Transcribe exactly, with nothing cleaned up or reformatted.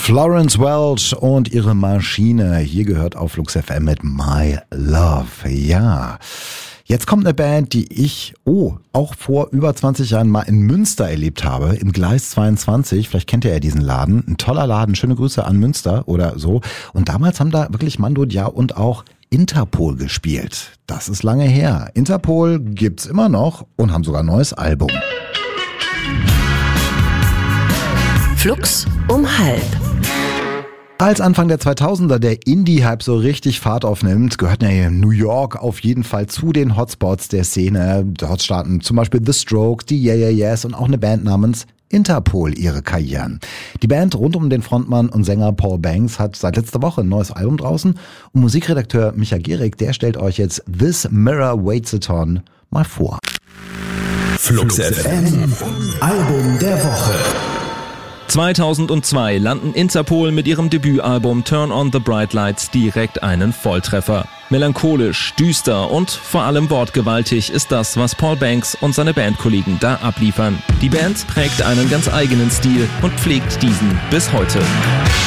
Florence Welch und ihre Maschine. Hier gehört auf Flux F M mit My Love. Ja, jetzt kommt eine Band, die ich, oh, auch vor über zwanzig Jahren mal in Münster erlebt habe, im Gleis zweiundzwanzig. Vielleicht kennt ihr ja diesen Laden. Ein toller Laden, schöne Grüße an Münster oder so. Und damals haben da wirklich Mando Diao und auch Interpol gespielt. Das ist lange her. Interpol gibt's immer noch und haben sogar ein neues Album. Flux um halb. Als Anfang der zweitausender der Indie-Hype so richtig Fahrt aufnimmt, gehört ja New York auf jeden Fall zu den Hotspots der Szene. Dort starten zum Beispiel The Strokes, die Yeah Yeah Yeahs und auch eine Band namens Interpol ihre Karrieren. Die Band rund um den Frontmann und Sänger Paul Banks hat seit letzter Woche ein neues Album draußen und Musikredakteur Micha Gehrig, der stellt euch jetzt This Mirror Waits a Ton mal vor. Flux F M, Album der Woche. zweitausendzwei landen Interpol mit ihrem Debütalbum Turn on the Bright Lights direkt einen Volltreffer. Melancholisch, düster und vor allem wortgewaltig ist das, was Paul Banks und seine Bandkollegen da abliefern. Die Band prägt einen ganz eigenen Stil und pflegt diesen bis heute.